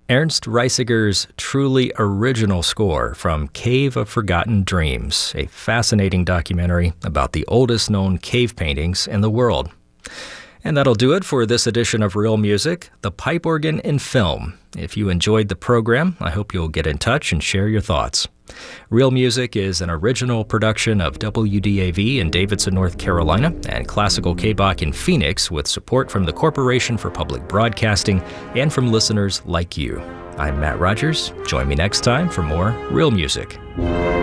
Ernst Reisiger's truly original score from Cave of Forgotten Dreams, a fascinating documentary about the oldest known cave paintings in the world. And that'll do it for this edition of Real Music, the pipe organ in film. If you enjoyed the program, I hope you'll get in touch and share your thoughts. Real Music is an original production of WDAV in Davidson, North Carolina, and Classical KBOC in Phoenix, with support from the Corporation for Public Broadcasting and from listeners like you. I'm Matt Rogers. Join me next time for more Real Music.